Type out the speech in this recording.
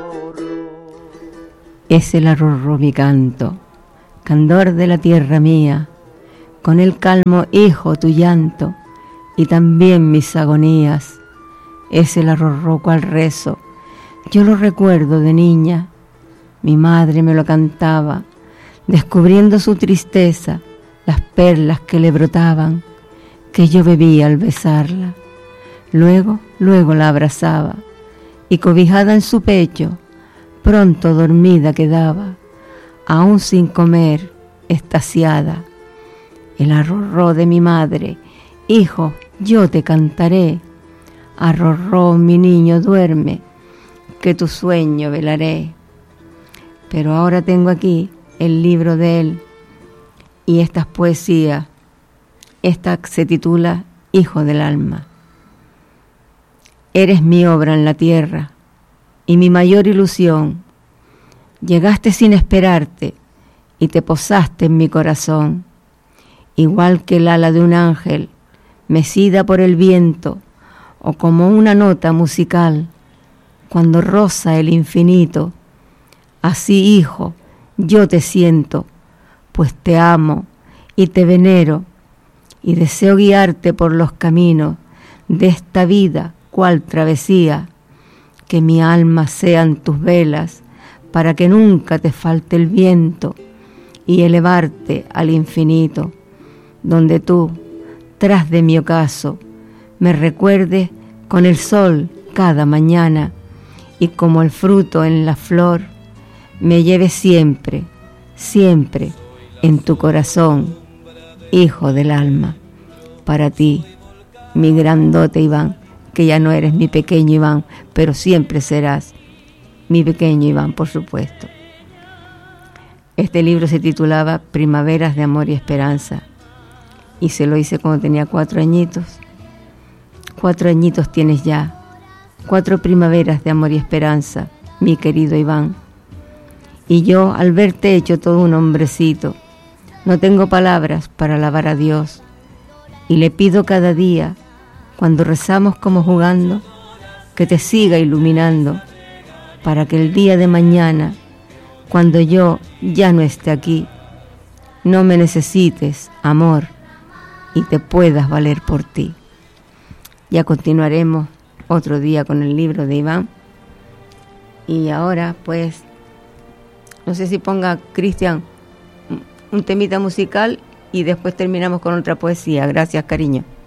Es el arrorró mi canto, candor de la tierra mía, con él calmo, hijo, tu llanto, y también mis agonías. Es el arrorró cual rezo, yo lo recuerdo de niña, mi madre me lo cantaba, descubriendo su tristeza, las perlas que le brotaban, que yo bebía al besarla. Luego la abrazaba, y cobijada en su pecho, pronto dormida quedaba, aún sin comer, extasiada. El arrorró de mi madre, hijo, yo te cantaré. Arrorró, mi niño, duerme, que tu sueño velaré. Pero ahora tengo aquí el libro de él, y esta es poesía. Esta se titula Hijo del alma. Eres mi obra en la tierra y mi mayor ilusión. Llegaste sin esperarte y te posaste en mi corazón. Igual que el ala de un ángel, mecida por el viento, o como una nota musical, cuando roza el infinito. Así, hijo, yo te siento, pues te amo y te venero, y deseo guiarte por los caminos de esta vida, cual travesía, que mi alma sean tus velas, para que nunca te falte el viento, y elevarte al infinito, donde tú, tras de mi ocaso, me recuerdes con el sol cada mañana, y como el fruto en la flor, me lleves siempre, siempre en tu corazón, hijo del alma. Para ti, mi grandote Iván, que ya no eres mi pequeño Iván, pero siempre serás mi pequeño Iván, por supuesto. Este libro se titulaba Primaveras de amor y esperanza, y se lo hice cuando tenía 4 añitos. 4 añitos tienes ya, 4 primaveras de amor y esperanza, mi querido Iván. Y yo, al verte hecho todo un hombrecito, no tengo palabras para alabar a Dios, y le pido cada día, cuando rezamos como jugando, que te siga iluminando, para que el día de mañana, cuando yo ya no esté aquí, no me necesites, amor, y te puedas valer por ti. Ya continuaremos otro día con el libro de Iván. Y ahora, pues, no sé si ponga Cristian un temita musical y después terminamos con otra poesía. Gracias, cariño.